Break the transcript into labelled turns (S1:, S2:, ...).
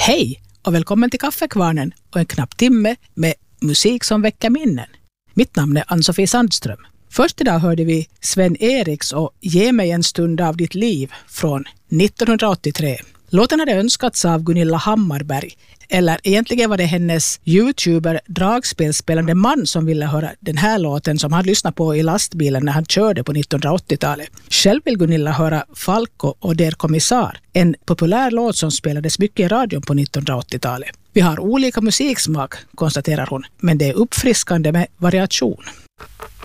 S1: Hej och välkommen till Kaffekvarnen och en knapp timme med musik som väcker minnen. Mitt namn är Ann-Sofie Sandström. Först idag hörde vi Sven Eriks och Ge mig en stund av ditt liv från 1983. Låten hade önskats av Gunilla Hammarberg, eller egentligen var det hennes YouTuber-dragspelspelande man som ville höra den här låten som han lyssnade på i lastbilen när han körde på 1980-talet. Själv vill Gunilla höra Falco och Der Kommissar, en populär låt som spelades mycket i radion på 1980-talet. Vi har olika musiksmak, konstaterar hon, men det är uppfriskande med variation.